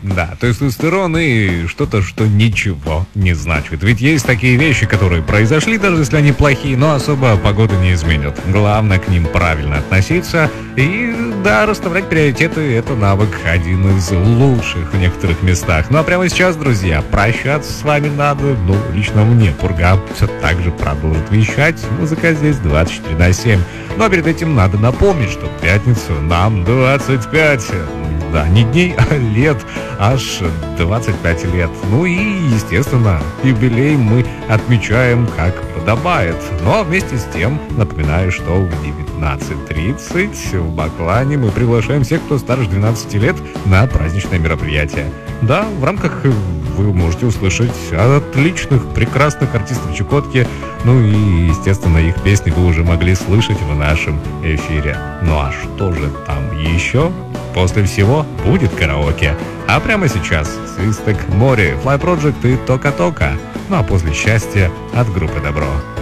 Да, тестостерон и что-то, что ничего не значит. Ведь есть такие вещи, которые произошли, даже если они плохие, но особо погоду не изменят. Главное к ним правильно относиться. И да, расставлять приоритеты — это навык один из лучших в некоторых местах. Ну а прямо сейчас, друзья, прощаться с вами надо. Ну, лично мне Пурга все так же продолжит вещать. Музыка здесь 24/7. Но перед этим надо напомнить, что в пятницу нам 25. Да, не дней, а лет, аж 25 лет. Ну и, естественно, юбилей мы отмечаем как подобает. Ну а вместе с тем, напоминаю, что в 19:30 в Баклане мы приглашаем всех, кто старше 12 лет, на праздничное мероприятие. Да, в рамках вы можете услышать отличных, прекрасных артистов Чукотки. Ну и, естественно, их песни вы уже могли слышать в нашем эфире. Ну а что же там еще? После всего будет караоке. А прямо сейчас Свисток Море, Fly Project и Тока-Тока. Ну а после счастья от группы Добро.